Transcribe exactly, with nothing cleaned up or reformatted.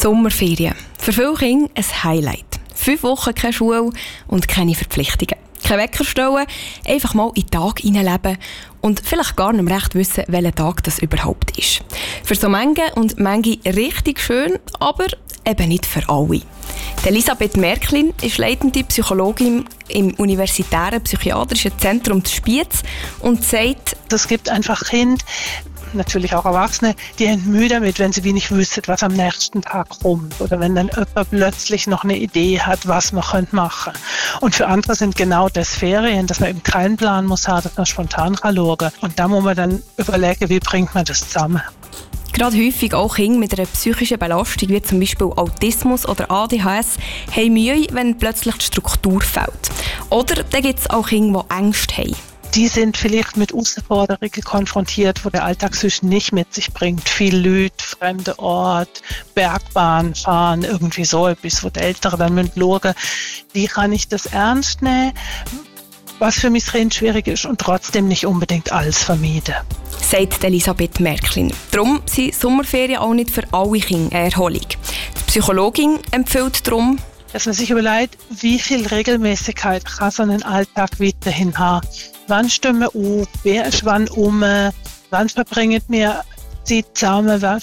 Sommerferien. Für viele Kinder ein Highlight. Fünf Wochen keine Schule und keine Verpflichtungen. Kein Wecker stellen, einfach mal in den Tag hineinleben und vielleicht gar nicht mehr recht wissen, welcher Tag das überhaupt ist. Für so manche und manche richtig schön, aber eben nicht für alle. Elisabeth Märklin ist leitende Psychologin im Universitären Psychiatrischen Zentrum Spiez und sagt, es gibt einfach Kinder, natürlich auch Erwachsene, die sind müde damit, wenn sie wenig wissen, was am nächsten Tag kommt. Oder wenn dann jemand plötzlich noch eine Idee hat, was man machen könnte. Und für andere sind genau das Ferien, dass man eben keinen Plan muss haben, dass man spontan schauen kann. Und da muss man dann überlegen, wie bringt man das zusammen. Gerade häufig auch Kinder mit einer psychischen Belastung, wie zum Beispiel Autismus oder A D H S, haben Mühe, wenn plötzlich die Struktur fehlt. Oder dann gibt es auch Kinder, die Ängste haben. Die sind vielleicht mit Herausforderungen konfrontiert, wo der Alltag sonst nicht mit sich bringt. Viel Leute, fremde Ort, Bergbahn fahren, irgendwie so etwas, wo die Eltern dann schauen müssen, wie kann ich das ernst nehmen, was für mich Kind schwierig ist und trotzdem nicht unbedingt alles vermeiden. Sagt Elisabeth Märklin. Darum sind Sommerferien auch nicht für alle Kinder eine Erholung. Die Psychologin empfiehlt darum, dass man sich überlegt, wie viel Regelmäßigkeit kann so einen Alltag weiterhin haben. Wann stehen wir auf, wer ist wann um, wann verbringen wir Zeit zusammen, wann